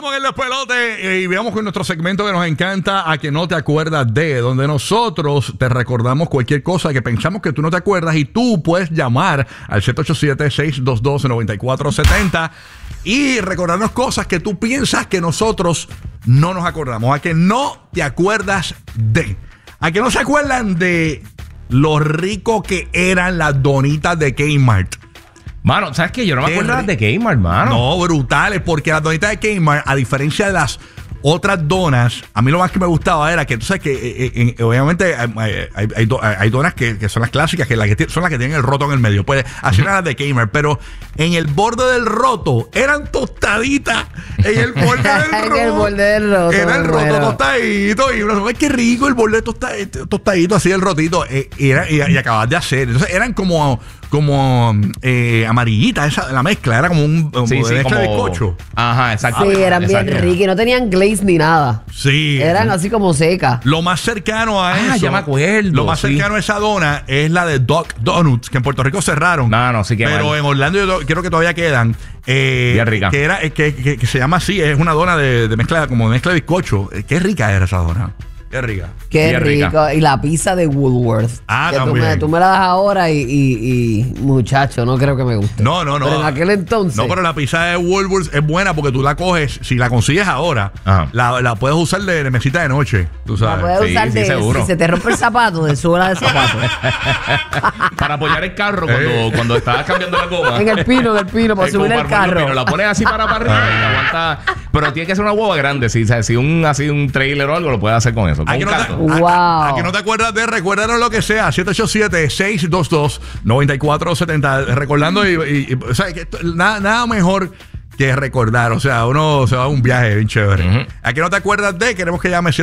Estamos en el despelote y veamos con nuestro segmento que nos encanta, a que no te acuerdas de, donde nosotros te recordamos cualquier cosa que pensamos que tú no te acuerdas y tú puedes llamar al 787-622-9470 y recordarnos cosas que tú piensas que nosotros no nos acordamos, a que no te acuerdas de, a que no se acuerdan de lo rico que eran las donitas de Kmart. Mano, ¿sabes qué? Yo no me acuerdo de Kmart, mano. No, brutales, porque las donitas de Kmart, a diferencia de las otras donas, a mí lo más que me gustaba era que tú sabes que obviamente hay donas que son las clásicas, son las que tienen el roto en el medio. Pues así eran las de Kmart, pero en el borde del roto eran tostaditas. En el borde del roto. En el borde del roto. Era el roto tostadito. Y uno, qué rico el borde tostadito, así el rotito. Y acabas de hacer. Entonces eran como amarillita la mezcla, era como un mezcla de bizcocho. Ajá, exacto. Sí, eran bien ricas y no tenían glaze ni nada. Sí. Eran así como secas. Lo más cercano a eso. Ya me acuerdo. Lo más cercano a esa dona es la de Duck Donuts, que en Puerto Rico cerraron. No, sí que pero mal. en Orlando yo creo que todavía quedan. Bien rica. Que se llama así, es una dona de mezcla, como mezcla de bizcocho. Qué rica era esa dona. Qué rica. Qué Bien rico. rica. Y la pizza de Woolworth. Que también. tú me la das ahora y muchacho, no creo que me guste. No. Pero en aquel entonces. No, pero la pizza de Woolworths es buena porque tú la coges, si la consigues ahora, la puedes usar de mesita de noche, tú sabes. La puedes usar seguro. si se te rompe el zapato, de suela de zapato. Para apoyar el carro cuando estabas cambiando la goma. en el pino, para subir el carro. Pero la pones así para arriba y la aguanta. Pero tiene que ser una hueva grande. Si un trailer o algo, lo puedes hacer con eso. A que, Wow. a que no te acuerdas de, recuérdanos lo que sea, 787-622-9470. Recordando o sea, que nada mejor que recordar. O sea, uno se va a un viaje bien chévere. A que no te acuerdas de, queremos que llames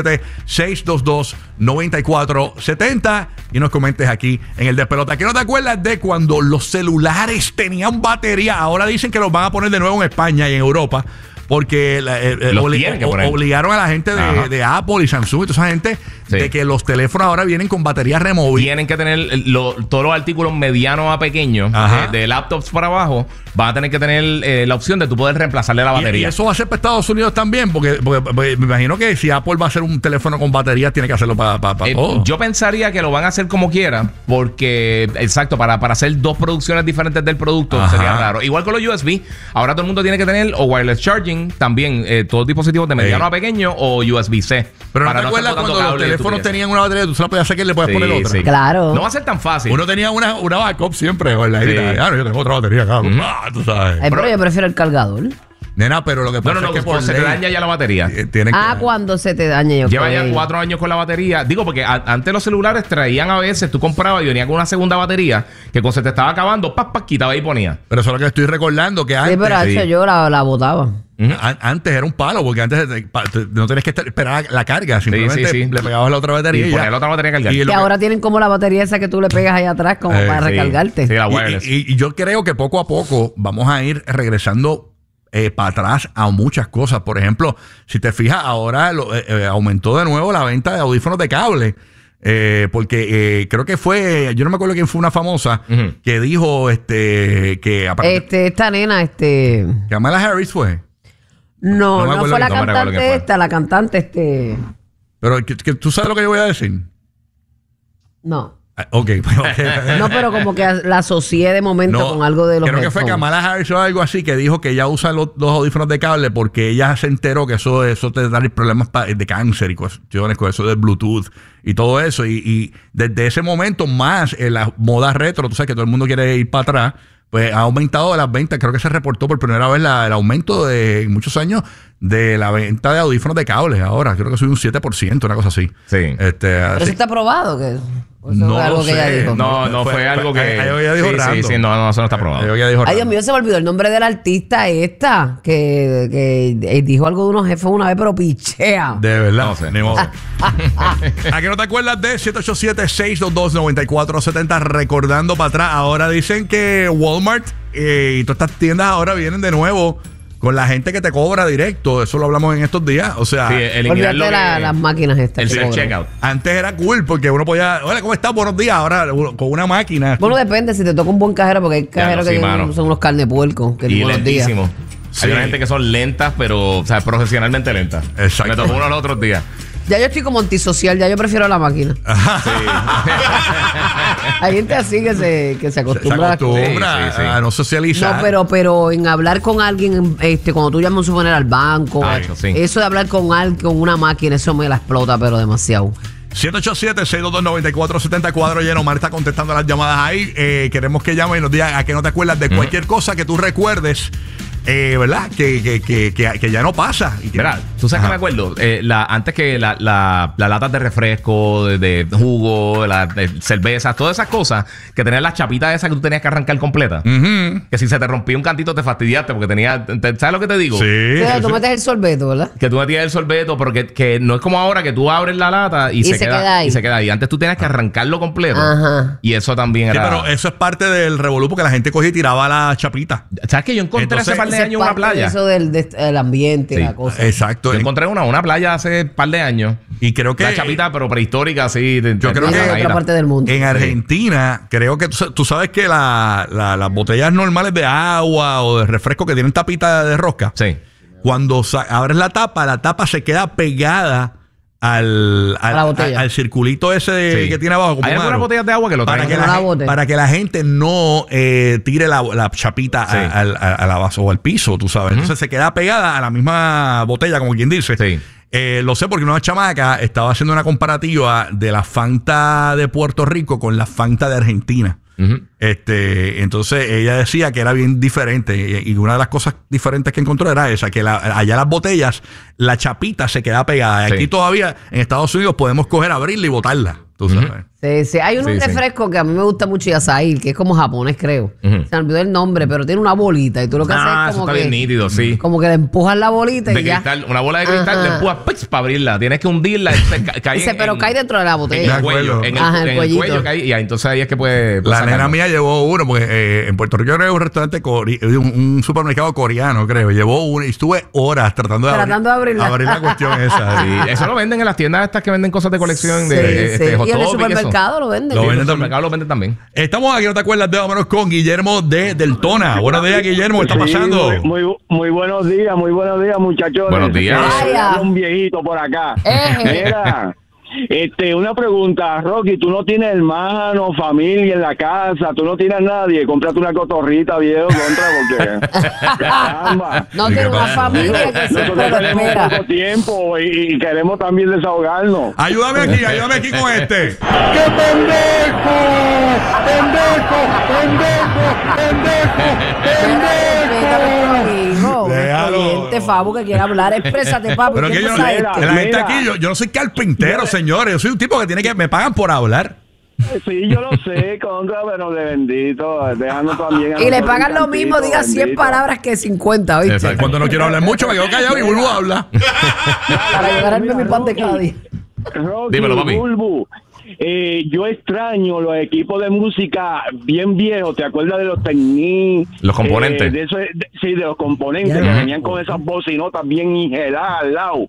787-622-9470 y nos comentes aquí en el despelote. A que no te acuerdas de cuando los celulares tenían batería. Ahora dicen que los van a poner de nuevo en España y en Europa, porque obligaron a la gente de Apple y Samsung y toda esa gente de que los teléfonos ahora vienen con baterías removibles. Tienen que tener todos los artículos medianos a pequeños, de laptops para abajo, van a tener que tener la opción de tú poder reemplazarle la batería. Y eso va a ser para Estados Unidos también, porque me imagino que si Apple va a hacer un teléfono con batería, tiene que hacerlo para todo. Yo pensaría que lo van a hacer como quiera, porque, exacto, para hacer dos producciones diferentes del producto sería raro. Igual con los USB, ahora todo el mundo tiene que tener o wireless charging, también todos dispositivos de mediano a pequeño o USB-C. Pero no te acuerdas cuando los teléfonos tenían una batería, tú se la podías sacar y le puedes poner otra. Sí. Claro. No va a ser tan fácil. Uno tenía una backup siempre, ¿verdad? Yo tengo otra batería acá. Tú sabes. Pero yo prefiero el cargador. Nena, pero lo que pasa es que se te daña ya la batería. Cuando se te daña, yo Lleva ya 4 años con la batería. Digo, porque antes los celulares traían a veces, tú comprabas y venía con una segunda batería que cuando se te estaba acabando, quitaba y ponía. Pero eso es lo que estoy recordando, que antes... Sí, pero yo la botaba. Antes era un palo, porque antes no tenías que esperar la carga, simplemente le pegabas la otra batería y ponías la otra batería a cargar. Y ahora tienen como la batería esa que tú le pegas ahí atrás como para recargarte. Sí, la wireless. Y yo creo que poco a poco vamos a ir regresando para atrás a muchas cosas. Por ejemplo, si te fijas, ahora aumentó de nuevo la venta de audífonos de cable. Porque creo que fue, yo no me acuerdo quién fue una famosa que dijo que esta nena, Kamala Harris fue. No fue la cantante la cantante Pero que tú sabes lo que yo voy a decir. No. Ok. No, pero como que la asocié de momento con algo de los creo que fue Kamala Harris o algo así, que dijo que ella usa los audífonos de cable porque ella se enteró que eso te da problemas de cáncer y cuestiones con eso del Bluetooth y todo eso. Y desde ese momento más en la moda retro, tú sabes que todo el mundo quiere ir para atrás, pues ha aumentado las ventas. Creo que se reportó por primera vez el aumento de muchos años de la venta de audífonos de cable. Ahora creo que subió un 7%, una cosa así. Sí. Pero eso está probado que... No algo lo que ella sé. dijo. No, fue algo que... Ella dijo random. Sí, no, eso no está probado. Ay, Dios mío, se me olvidó el nombre de la artista esta que dijo algo de unos jefes una vez, pero pichea. De verdad. No sé. Ni modo. ¿A que no te acuerdas de 787-622-9470? Recordando para atrás. Ahora dicen que Walmart y todas estas tiendas ahora vienen de nuevo con la gente que te cobra directo. Eso lo hablamos en estos días. O sea, olvídate las máquinas estas. El self-checkout. Antes era cool porque uno podía... Hola, ¿cómo estás? Buenos días. Ahora con una máquina. Bueno, depende si te toca un buen cajero, porque hay cajeros que son unos carne puerco. Que y buenos días. Hay una gente que son lentas, pero, o sea, profesionalmente lentas. Exacto. Me tocó uno los otros días. Ya yo estoy como antisocial, ya yo prefiero la máquina. Hay gente así que se acostumbra, a no socializar. No, pero en hablar con alguien, cuando tú llamas a suponer al banco, eso de hablar con alguien, con una máquina, eso me la explota, pero demasiado. 787-622-9474. Lleno, Omar está contestando las llamadas ahí. Queremos que llame y nos diga a que no te acuerdas de cualquier cosa que tú recuerdes. ¿Verdad? Que ya no pasa. Verá, tú sabes que me acuerdo. Antes que las latas de refresco, de jugo, de cervezas, todas esas cosas, que tenías las chapitas esas que tú tenías que arrancar completa. Que si se te rompía un cantito te fastidiaste porque tenía. ¿Sabes lo que te digo? Sí. Tú metes el sorbeto, ¿verdad? Que tú metías el sorbeto, pero que no es como ahora que tú abres la lata y se queda ahí. Y se queda ahí. Antes tú tenías que arrancarlo completo. Ajá. Y eso también era. Pero eso es parte del revolú porque la gente cogía y tiraba la chapita. ¿Sabes que yo encontré hace par de años una playa? Eso del ambiente, la cosa. Exacto. Yo encontré una playa hace par de años. Y creo que. La chapita, pero prehistórica, así. Yo creo que en otra parte del mundo. En Argentina, creo que tú sabes que las botellas normales de agua o de refresco que tienen tapita de rosca. Sí. Cuando abres la tapa se queda pegada al circulito ese que tiene abajo. Hay algunas botellas de agua que lo traen. Para que la gente no tire la chapita a la base o al piso, tú sabes. Entonces se queda pegada a la misma botella, como quien dice. Sí. Lo sé porque una chamaca estaba haciendo una comparativa de la Fanta de Puerto Rico con la Fanta de Argentina. Entonces ella decía que era bien diferente y una de las cosas diferentes que encontró era esa, que allá las botellas la chapita se queda pegada. Aquí todavía en Estados Unidos podemos coger, abrirla y botarla, tú sabes. Sí. Hay un refresco que a mí me gusta mucho, Yasail, que es como japonés, creo. Se me olvidó el nombre, pero tiene una bolita y tú lo que haces es como está bien nítido, como que le empujas la bolita de y cristal, ya. Una bola de cristal, le empujas para abrirla. Tienes que hundirla. Pero cae dentro de la botella. En el cuello. En el cuello cae, y entonces ahí es que puede la nena mía llevó uno, porque en Puerto Rico era un restaurante, un supermercado coreano, creo. Llevó uno y estuve horas tratando de abrir la cuestión esa. Sí, eso lo venden en las tiendas estas que venden cosas de colección. Y en el supermercado lo venden. En el supermercado lo venden también. Estamos aquí, ¿no te acuerdas? De vámonos con Guillermo de Deltona. Buenos días, Guillermo. ¿Qué está pasando? Muy buenos días, muchachones. Buenos días. Un viejito por acá. Mira, una pregunta, Rocky, tú no tienes hermano, familia en la casa, tú no tienes nadie, cómprate una cotorrita, viejo, porque caramba. No tienes una familia que se nosotros tenemos poco tiempo y queremos también desahogarnos. Ayúdame aquí con este. ¡Qué pendejo! Déjalo. Fabu que quiere hablar, exprésate, papi. Pero que la gente aquí, yo no soy carpintero, señores. Yo soy un tipo que me pagan por hablar. Sí, yo lo sé, contra, pero de bendito, dejando también. Y le pagan lo mismo, diga 100 palabras que 50, ¿oíste? Exacto. Cuando no quiero hablar mucho, me quedo callado y vuelvo a hablar. Para llevarme mi pan de cada día. Rocky, dímelo, papi. Bulbu, yo extraño los equipos de música bien viejos. ¿Te acuerdas de los Technics? Los componentes. De los componentes que venían con esas bocinotas bien ingeladas al lado.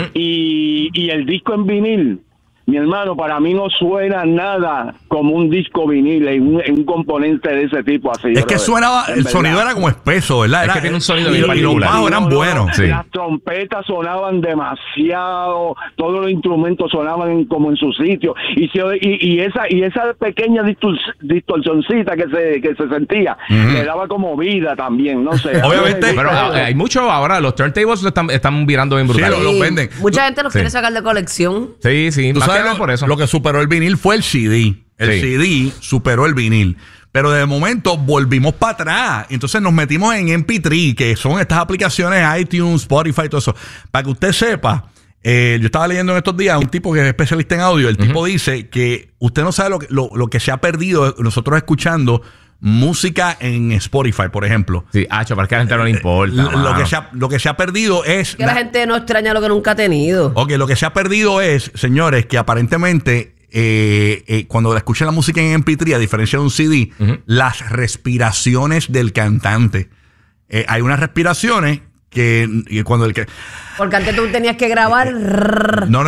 Y el disco en vinil. Mi hermano, para mí no suena nada como un disco vinil en un componente de ese tipo así. Es que sonaba, el sonido era como espeso, ¿verdad? Es que tiene un sonido bien particular. Y los bajos eran buenos. Sí. Las trompetas sonaban demasiado, todos los instrumentos sonaban como en su sitio. Y esa pequeña distorsioncita que se sentía, le daba como vida también, no sé. Obviamente. Pero hay mucho ahora, los turntables están virando bien brutal. Sí, los venden. Mucha gente los quiere sacar de colección. Sí. ¿Tú sabes por eso? Lo que superó el vinil fue el CD. El CD superó el vinil. Pero de momento volvimos para atrás. Entonces nos metimos en MP3, que son estas aplicaciones iTunes, Spotify, todo eso. Para que usted sepa, yo estaba leyendo en estos días un tipo que es especialista en audio. El tipo dice que usted no sabe lo que se ha perdido nosotros escuchando música en Spotify, por ejemplo. Sí, para que a la gente no le importa. Lo que se ha perdido es... Que la gente no extraña lo que nunca ha tenido. Ok, lo que se ha perdido es, señores, que aparentemente cuando escuchan la música en MP3, a diferencia de un CD, las respiraciones del cantante. Hay unas respiraciones que cuando porque antes tú tenías que grabar no,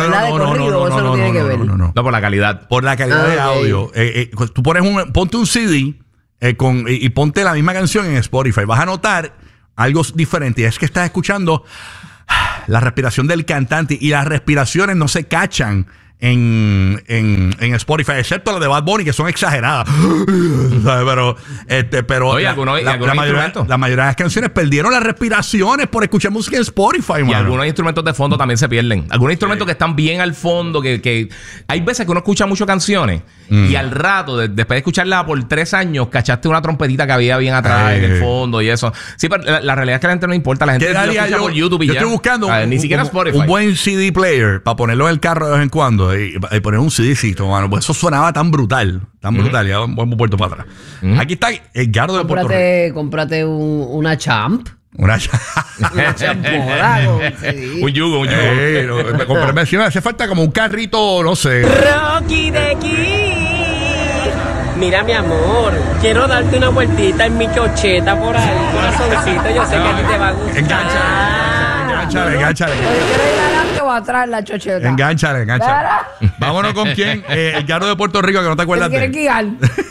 por la calidad. Por la calidad de audio. Tú ponte un CD y ponte la misma canción en Spotify. Vas a notar algo diferente. Y es que estás escuchando la respiración del cantante y las respiraciones no se cachan en Spotify, excepto las de Bad Bunny, que son exageradas. ¿Sabes? Pero oye, la mayoría de las canciones perdieron las respiraciones por escuchar música en Spotify, y mano. algunos instrumentos de fondo también se pierden. Algunos instrumentos que están bien al fondo, que hay veces que uno escucha mucho canciones y al rato, después de escucharla por 3 años, cachaste una trompetita que había bien atrás en el fondo y eso. Sí, pero la realidad es que a la gente no importa. La gente lo escucha por YouTube y yo ya. Estoy buscando ni siquiera Spotify. Un buen CD player para ponerlo en el carro de vez en cuando y poner un CDcito, mano. Pues eso sonaba tan brutal. Ya vamos vuelto para atrás. Aquí está Edgardo de Puerto Rico. Cómprate una Champ. Una champora. Un yugo. Me hace falta como un carrito, no sé. Rocky de aquí. Mira, mi amor, quiero darte una vueltita en mi cocheta por ahí, corazoncito. Yo sé que a ti te va a gustar. Engánchale. Yo quiero ir adelante o atrás la chocheta. Engánchale. Vámonos con quién. Edgardo de Puerto Rico, que no te acuerdas de. ¿Quieres guiar?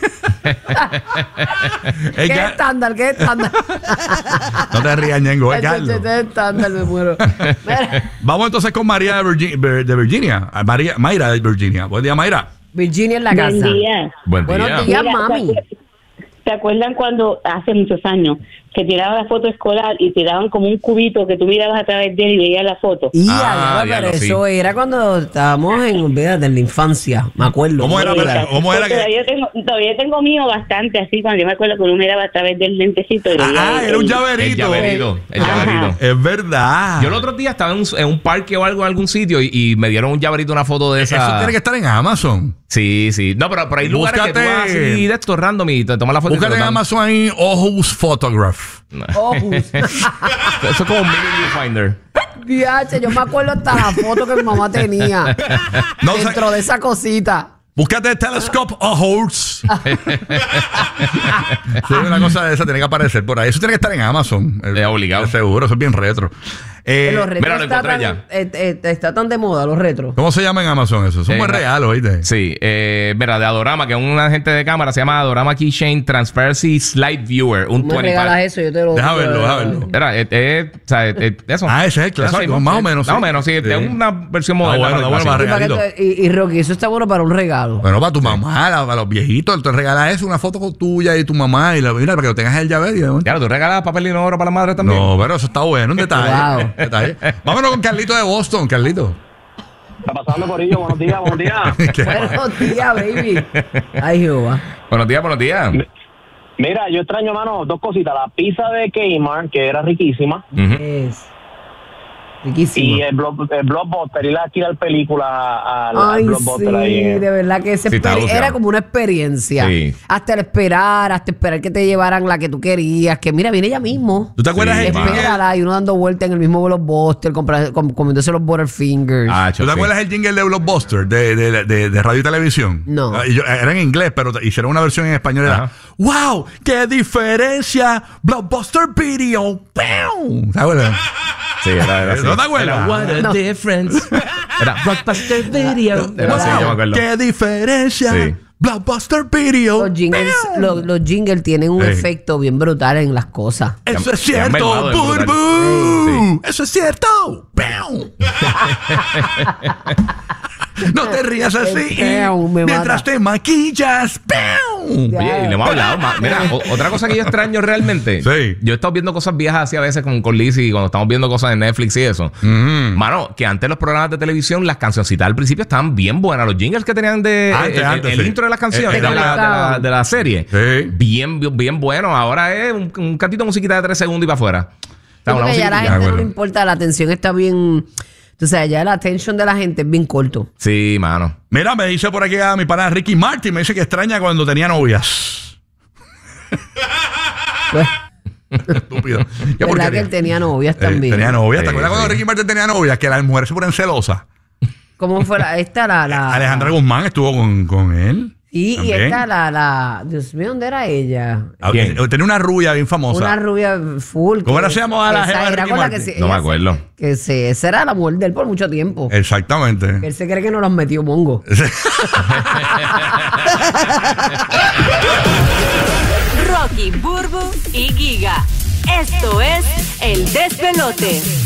¿Qué estándar? No te rías, Ñengo. Es estándar, me muero. Vamos entonces con María de Virginia. Mayra de Virginia. Buen día, Mayra. Virginia en la casa. Buen día. Buenos días, mami. ¿Se acuerdan cuando hace muchos años que tiraban la foto escolar y tiraban como un cubito que tú mirabas a través de él y veías la foto? Pero eso era cuando estábamos en la infancia, me acuerdo. ¿Cómo era todavía tengo mío bastante así, cuando yo me acuerdo que uno miraba a través del lentecito. Era un llaverito. El llaverito. Es verdad. Yo el otro día estaba en un parque o algo en algún sitio y me dieron un llaverito, una foto de esa. Eso tiene que estar en Amazon. Sí. No, pero hay lugares que tú vas así de estos random y te tomas la foto. Búscate en Amazon ahí Ojos Photograph. Ojos. Eso es como un mini viewfinder. Yo me acuerdo hasta la foto que mi mamá tenía dentro de esa cosita. Búscate Telescope Ojos. Sí, una cosa de esa tiene que aparecer por ahí. Eso tiene que estar en Amazon. Es obligado. Seguro, eso es bien retro. Los retros está tan de moda, los retros. ¿Cómo se llama en Amazon eso? Son muy reales, ¿oíste? Sí. Mira, de Adorama, que es un agente de cámara, se llama Adorama Keychain Transparency Slide Viewer. Un 20. Me regalas eso, yo te lo... Deja verlo. Mira, eso. Ese es el clásico, más o menos. Más o menos, sí. Es una versión moderna. Y Rocky, eso está bueno para un regalo. Bueno, para tu mamá, para los viejitos. Te regalas eso, una foto con tuya y tu mamá. Y mira, para que lo tengas en el llavero. Claro, tú regalas papel inodoro para la madre también. No, pero eso está bueno, un detalle. Wow. Vámonos con Carlito de Boston, Carlito. Está pasando por ello. Buenos días. Buenos días, baby. Ay, Jehová. Buenos días. Mira, yo extraño, mano, 2 cositas. La pizza de Kmart, que era riquísima. Es riquísimo. Y el Blockbuster, ir a alquilar películas al Blockbuster sí, ahí. De verdad que era como una experiencia. Sí. Hasta esperar que te llevaran la que tú querías. Que mira, viene ella mismo. ¿Tú te acuerdas Sí, Espérala, y uno dando vuelta en el mismo Blockbuster, comiéndose los Butterfingers. ¿Tú te acuerdas el jingle de Blockbuster de radio y televisión? No. Era en inglés, pero hicieron una versión en español. Era, ¡wow! ¡Qué diferencia! Blockbuster Video. ¡Pum! ¿Sabes? Sí, era así. ¿No te acuerdas? What a difference. Era Blockbuster Video. Era así, yo me acuerdo. ¡Qué diferencia! Sí. Blockbuster Video. Los jingles tienen un efecto bien brutal en las cosas. Eso es Ya han cierto. mermado en ¡Burbu! Eso es cierto. ¡Pum! No te rías así. Mientras te maquillas. ¡Pum! Oye, y le hemos hablado más. Mira, otra cosa que yo extraño realmente. Sí. Yo he estado viendo cosas viejas así a veces con Lizzy cuando estamos viendo cosas de Netflix y eso. Mano, que antes los programas de televisión, las cancioncitas al principio estaban bien buenas. Los jingles que tenían el intro de las canciones de la serie. Sí. Bien bueno. Ahora es un cantito de musiquita de 3 segundos y para afuera. Porque ya a la gente no le importa, la atención está bien. O sea, ya la atención de la gente es bien corto. Sí, mano. Mira, me dice por aquí a mi pana Ricky Martin, me dice que extraña cuando tenía novias. Estúpido. ¿Verdad que él tenía novias también? Tenía novias. ¿Te acuerdas cuando Ricky Martin tenía novias? Que las mujeres se ponen celosas. ¿Cómo fue la Alejandra Guzmán estuvo con él. Y esta, Dios mío, ¿dónde era ella? Tenía una rubia bien famosa. Una rubia full. ¿Cómo se llamaba la jeva de Ricky Martin? No me acuerdo. Esa era la mujer de él por mucho tiempo. Exactamente. Él se cree que no los metió mongo. Rocky, Burbu y Giga. Esto es El Despelote.